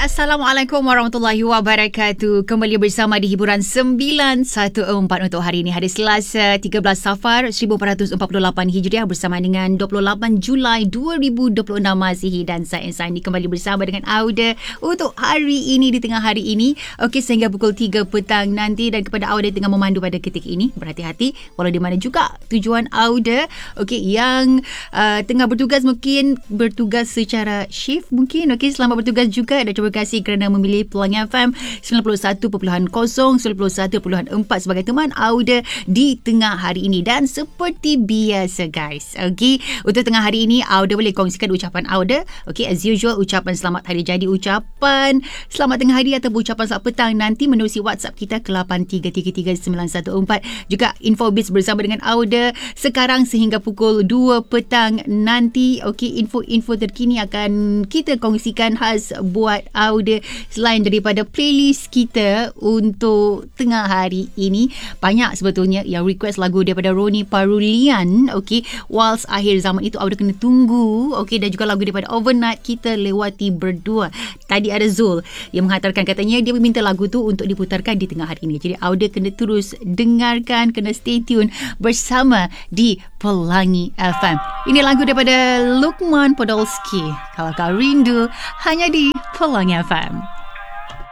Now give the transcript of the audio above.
Assalamualaikum warahmatullahi wabarakatuh. Kembali bersama di Hiburan 914 untuk hari ini, hari Selasa 13 Safar 1448 Hijriah bersama dengan 28 Julai 2026 Masihi, dan saya Insani kembali bersama dengan Auda untuk hari ini, di tengah hari ini. Okey, sehingga pukul 3 petang nanti, dan kepada Auda tengah memandu pada ketika ini, berhati-hati walau di mana juga tujuan Auda. Okey, yang tengah bertugas, mungkin bertugas secara shift mungkin. Okey, selamat bertugas juga, dan terima kasih kerana memilih Pelangi FM 91.0, 91.4 sebagai teman Auda di tengah hari ini. Dan seperti biasa guys, okey, untuk tengah hari ini Auda boleh kongsikan ucapan Auda. Okey, as usual, ucapan selamat hari jadi, ucapan selamat tengah hari atau ucapan selamat petang nanti menerusi WhatsApp kita ke 8333 914. Juga Infobits bersama dengan Auda sekarang sehingga pukul 2 petang nanti. Okey, info-info terkini akan kita kongsikan khas buat Auda selain daripada playlist kita untuk tengah hari ini. Banyak sebetulnya yang request lagu daripada Roni Parulian. Okey, Waltz Akhir Zaman Itu Auda kena tunggu. Okey, dan juga lagu daripada Overnight Kita Lewati Berdua. Tadi ada Zul yang menghantarkan, katanya dia meminta lagu tu untuk diputarkan di tengah hari ini. Jadi Auda kena terus dengarkan, kena stay tune bersama di Pelangi FM. Ini lagu daripada Lukman Podolski, Kalau Kau Rindu, hanya di Pelangi FM.